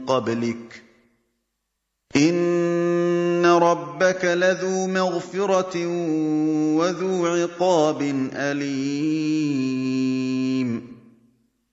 قَبْلِكَ إِنَّ رَبَّكَ لَذُو مَغْفِرَةٍ وَذُو عِقَابٍ أَلِيمٍ